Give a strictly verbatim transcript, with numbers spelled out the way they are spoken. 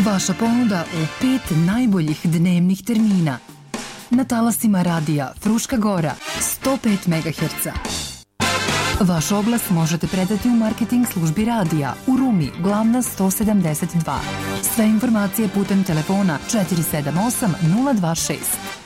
Vaša ponuda u pet najboljih dnevnih termina. Na talasima radija Fruška Gora sto pet megaherca. Vaš oglas možete predati u marketing službi radija u Rumi, Glavna sto sedamdeset dva. Sve informacije putem telefona četiri sedam osam nula dva šest.